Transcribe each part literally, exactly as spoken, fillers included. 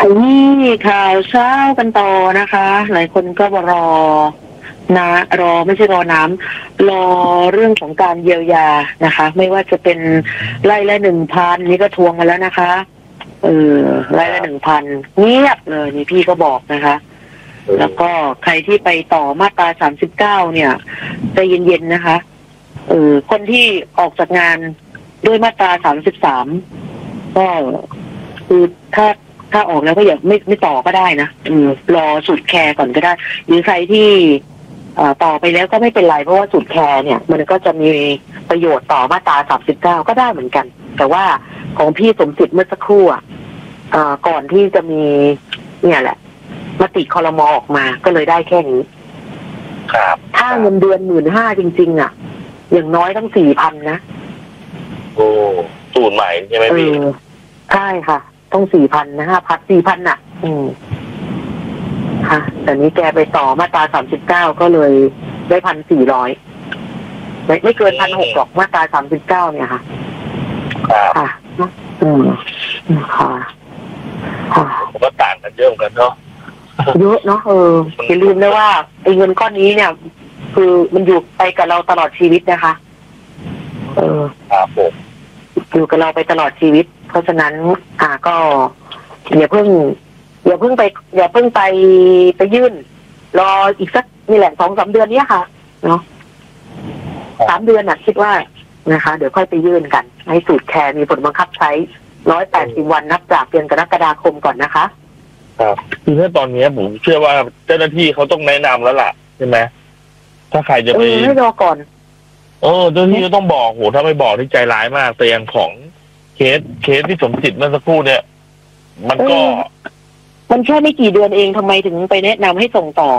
นี่ข่าวเช้ากันต่อนะคะ หลายคนก็รอนะรอไม่ใช่รอน้ำรอเรื่องของการเยียวยานะคะ ไม่ว่าจะเป็นไร่ละหนึ่งพันนี่ก็ทวงมาแล้วนะคะเออไร่ละหนึ่งพันเงียบเลยนี่พี่ก็บอกนะคะ แล้วก็ใครที่ไปต่อมาตราสามสิบเก้าเนี่ยใจเย็นๆนะคะเออคนที่ออกจากงานด้วยมาตราสามสิบสามก็คือถ้าถ้าออกแล้วก็อย่าไม่ไม่ต่อก็ได้นะอืมรอสุดแคร์ก่อนก็ได้หรือใครที่ต่อไปแล้วก็ไม่เป็นไรเพราะว่าสุดแคร์เนี่ยมันก็จะมีประโยชน์ต่อมาตราสามสิบเก้าก็ได้เหมือนกัน แต่ว่าของพี่สมจิตเมื่อสักครู่อ่ะก่อนที่จะมีเนี่ยแหละมติครม.ออกมาก็เลยได้แค่นี้ครับถ้าเงินเดือนหมื่นห้าจริงๆอ่ะอย่างน้อยต้องสี่พันนะโอ้สูตรใหม่ใช่ไหมพี่ใช่ค่ะต้องสี่พันนะห้าพันสี่พันน่ะ อืมค่ะแต่นี้แกไปต่อมาตราสามสิบเก้าก็เลยได้พันสี่ร้อยไม่ไม่เกินพันหกหรอกมาตราสามสิบเก้าเนี่ยค่ะค่ะอืมค่ะค่ะก็ต่างกันเยอะเหมือนกันเนาะเยอะเนาะเอออย่าลืมนะว่าไอ้เงินก้อนนี้เนี่ย คือมันอยู่ไปกับเราตลอดชีวิตนะคะเออครับผมอยู่กับเราไปตลอดชีวิตเพราะฉะนั้นอ่าก็อย่าเพิ่งอย่าเพิ่งไปอย่าเพิ่งไปไปยื่นรออีกสักนี่แหละสองสามเดือนนี้ค่ะเนาะสามเดือนน่ะคิดว่านะคะเดี๋ยวค่อยไปยื่นกันให้สูตรแคร์มีผลบังคับใช้ร้อยแปดสิบวันนับจากเดือนกรกฎาคมก่อนนะคะครับคือถ้าตอนนี้ผมเชื่อว่าเจ้าหน้าที่เขาต้องแนะนำแล้วล่ะใช่ไหมถ้าใครจะไปไม่รอก่อนโอ้เจ้าหน้าที่ก็ต้องบอกโหถ้าไม่บอกที่ใจร้ายมากแต่อย่างของเคสเคสที่สมจิตเมื่อสักครู่เนี่ยมันก็มันแค่ไม่กี่เดือนเองทำไมถึงไปแนะนำให้ส่งต่อ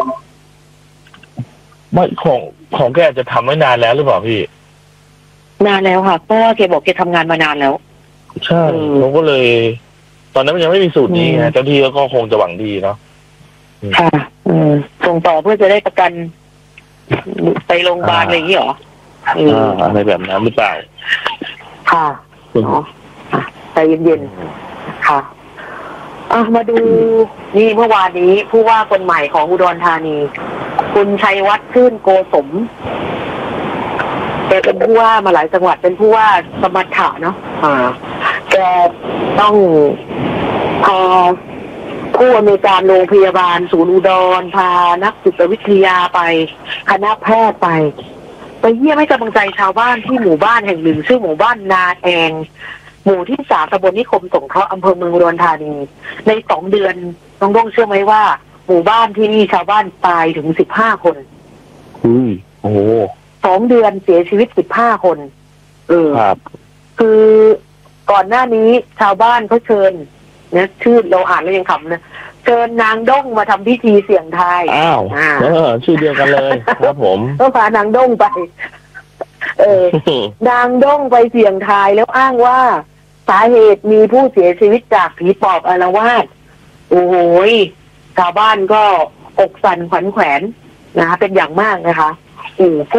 ไม่ของของแกอาจจะทำไว้นานแล้วหรือเปล่าพี่นานแล้วค่ะเพราะว่าแกบอกแกทำงานมานานแล้วใช่เขาก็เลย ตอนนั้นมันยังไม่มีสูตรนี้ไงเจ้าที่ก็คงจะหวังดีเนาะค่ะอืมส่งต่อเพื่อจะได้ประกันไปโรงพยาบาลอะไรอย่างนี้เหรออ่าอะไรแบบนั้นหรือเปล่าค่ะเนาะใจเย็นๆค่ะอ่ะมาดูนี่เมื่อวานนี้ผู้ว่าคนใหม่ของอุดรธานีคุณชัยวัฒน์ชื่นโกสมแกเป็นผู้ว่ามาหลายจังหวัดเป็นผู้ว่าสมรรถะเนาะอ่าแกต้องพาผู้อำนวยการโรงพยาบาลศูนย์อุดรพานักจิตวิทยาไปคณะแพทย์ไปไปเยี่ยมให้กำลังใจชาวบ้านที่หมู่บ้านแห่งหนึ่งชื่อหมู่บ้านนาแองหมู่ที่สามตำบลนิคมสงเคราะห์อำเภอเมืองอุดรธานีในสองเดือนน้องด้งเชื่อไหมว่าหมู่บ้านที่นี่ชาวบ้านตายถึงสิบห้าคนอืมโอ้สองเดือนเสียชีวิตสิบห้าคนเออครับคือก่อนหน้านี้ชาวบ้านเขาเชิญเนี่ยชื่อเราอ่านแล้วยังขำนะเชิญนางด้งมาทำพิธีเสี่ยงทายอ้าวเออชื่อเดียวกันเลยครับผมก็พานางด้งไปเออนางด้งไปเสี่ยงทายแล้วอ้างว่าสาเหตุมีผู้เสียชีวิตจากผีปอบอาละวาดโอ้โหชาวบ้านก็อกสั่นขวัญแขวนนะคะเป็นอย่างมากนะคะอือ